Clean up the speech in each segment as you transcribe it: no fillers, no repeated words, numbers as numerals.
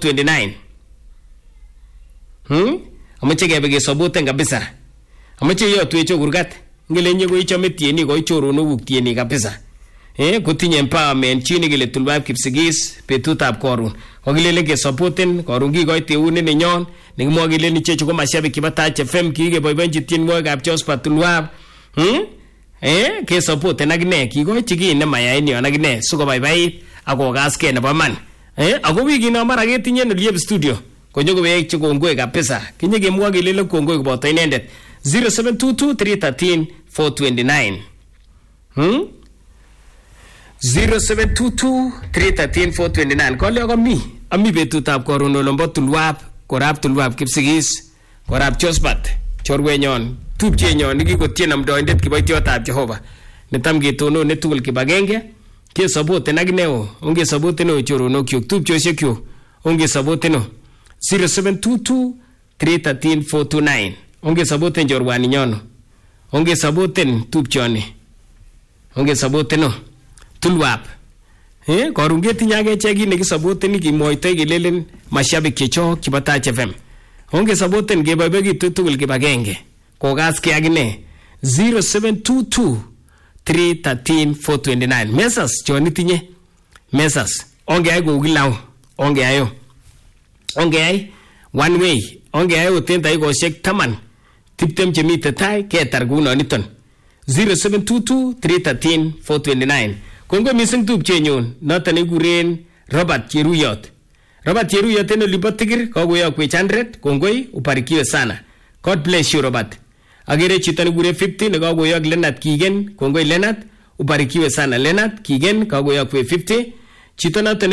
429. Amache kebe kesoboten kabisa. Amache yotwecho kurgat. Ngele nye koichome tieni koichoronokuk tieni kabisa. Kotinye empowerment chini kile Tulwab Kipsigis betutab koron. Kokilele kesoboten koron kikoite eunet nenyon nekimwoe kele ichechu ko mashabiki chebo Touch FM kikeboiboenchi tienwogikab Josephat Tulwab. Kesoboten akine kikochi kii nemayain yon akine sikobaibait akokaskei nebo man. Ako wikino mara ketinye Oliep studio konyo kowek che kongoi kabisa. Kinye kemwoe kele kongoi koboto inendet 0722 313 429. 0722 313 429. Kole ami betutab koron olombo Tulwab, korab Tulwab Kipsigis, korab Josephat, chorwenyon, tupchenyon nikikotien amdoindet kiboitiotab Jehova. Netam ketonone tugul kibagenge, kesoboten akineo, onge soboteno choronokyuk, tupchosiekyuk, onge soboteno 0722 313 429. Onge saboten chorwani nyono. Onge saboten tupchoni. Onge saboteno Tulwab. Koron ketinye akechek kit nekisaboten kimwoitoi kelelen mashabik chechok chebo Touch FM. Onge saboten keboiboikitu tugul kibagenge. Kokaskei akine 0722 313 429. Mesas chon itinye. Mesas. Onge ai kou kilau. Onge ayo. Onge ai one way. Onge ai oten taikoshek 10. Tiptem chemite tai ketar kuno niton 0722 313 429. Kongo mising tupchenyun noton ikuren Robert Cheruyot. Robert Cheruyot en olipo Tigir kokoyokwech 100. Kongoi ubarikiwe sana. God bless you Robert. Agere chito nekure 50 nekokoyok Leonard Kigen. Kongoi Leonard, ubarikiwe sana Leonard Kigen kokoyokwech 50. Chito noton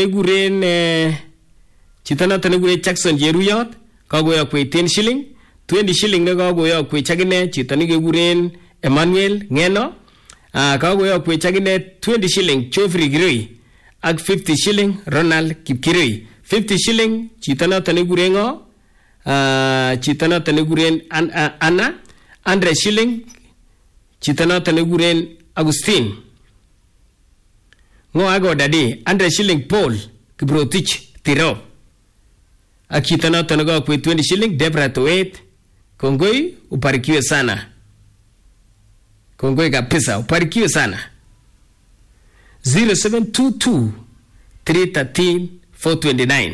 nekure Jackson Cheruyot kokoyokwech 10 shilling. 20 shilling nekakoyokwech akine chito nekekuren Emmanuel Ngeno. Kakoyokwech akine 20 shilling Geoffrey Kirui ak 50 shilling Ronald Kipkirui. 50 shilling chito noton nekekuren ngo? Chito noton nekekuren Anna. 100 shilling chito noton nekekuren Agustin. Ngo ako dadi 100 shilling Paul Kiprotich Tirop. Ak chito noton nekakokwech 20 shilling Deborah Toet. Kongoi ubarikiwe sana. Kongoi kabisa ubarikiwe sana. 0722 313 429.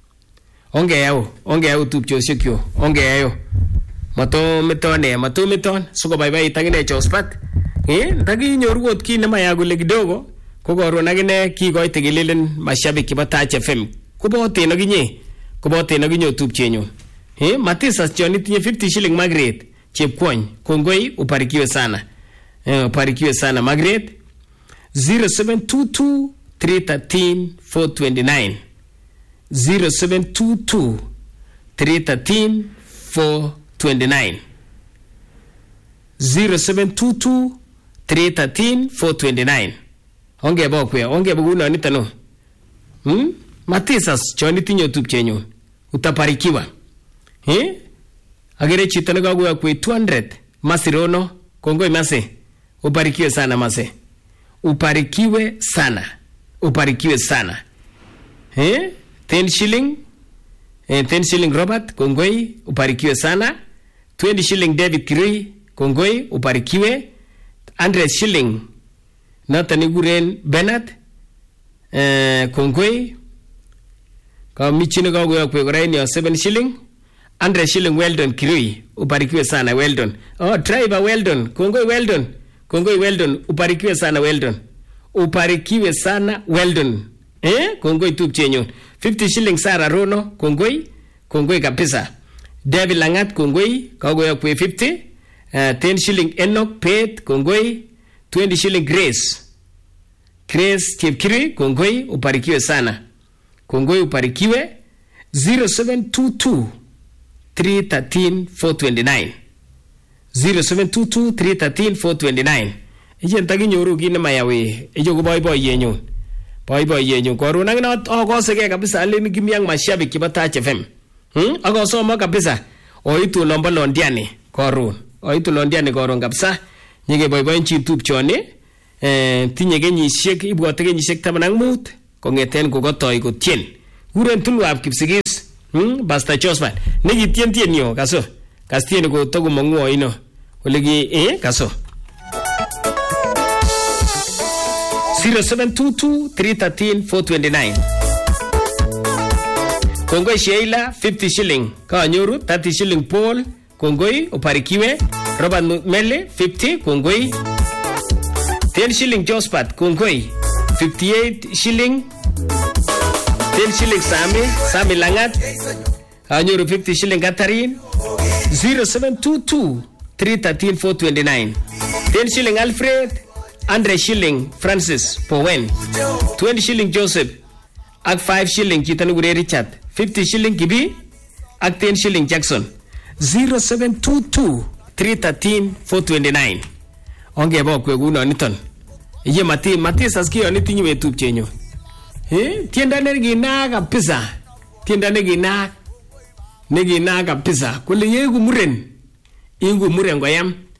Onge yao tupchosiekyo. Onge yao. Matometon sikobaibait akine Josephat. Ndakinyoru ot kit nemaya kole kidogo kokoron akine kikoite kelelen mashabik chebo Touch FM. Koboten akinye tupchenyun. Matisas chon itinye 50 shilling Margaret chepkwony. Kongoi ubarikiwe sana. Ubarikiwe sana Margaret. 0722 313 429. 0722 313 429. 0722 313 429. Onge bokwe, onge buguno nitano. Matisas chon itinye tupchenyun. Utaparikiwa. Agere chito nekakoyokwech 200 Masirono. Kongoi Mase. Ubarikiwe sana Mase. Ubarikiwe sana. Ubarikiwe sana. 10 shilling 10 shilling Robert. Kongoi ubarikiwe sana. 20 shilling David Kirui. Kongoi ubarikiwe. 100 shilling noton ikuren Bernard. Kongoi. Kamichine kakoyokwech kora en 7 shilling. 100 shilling Weldon Kirui. Ubarikiwe sana Weldon. Driver Weldon. Kongoi Weldon. Kongoi Weldon. Ubarikiwe sana Weldon. Ubarikiwe sana Weldon. Kongoi tupchenyun. 50 shilling Sarah Rono. Kongoi. Kongoi kabisa. David Langat. Kongoi. Kakoyokwech 50. 10 shilling Enoch Pet. Kongoi. 20 shilling Grace. Grace Chepkirui. Kongoi. Ubarikiwe sana. Kongoi ubarikiwe. 0722 313 429. 0722 313 429. Ijen takinyoru kit nemayawe. Ijo koboiboiyenyun. Boiboiyenyun. Koron ak akoseke kabisa aleni kimiang mashabik chebo Touch FM. Akosoma kabisa. Oitu olombo Londiani koron. Oitu Londiani koron kabisa. Nyekeboiboenchi tupchoni. Tinye kenyisiek, ibwote kenyisiek 15 kongeten kokotoi kotien. Kuren tulwap Kipsigis. Pastor Josephat. Nekitien yo kaso. Kastien ko to komangu ino. Olegi kaso. 0722-313-429. Kongoi Sheila 50 shilling. Kanyoru 30 shilling Paul. Kongoi Oparikiwe. Robert Mele 50. Kongoi 10 shilling Josephat. Kongoi 58 shilling. 10 shilling Sami Langat. Kanyoru 50 shilling Catherine. 0722-313-429. 10 shilling Alfred. 100 shilling Francis Powen. 20 shilling Joseph. Ak 5 shilling Chitanugure Richard. 50 shilling Kibi. Ak 10 shilling Jackson. 0722-313-429. Onge ba kwe guno niton. Iye mati saskio nitinyi wetup chenyo. Tienda negina kabisa. Tienda negina kabisa. Kule yegu muren. Ingu muren goyam.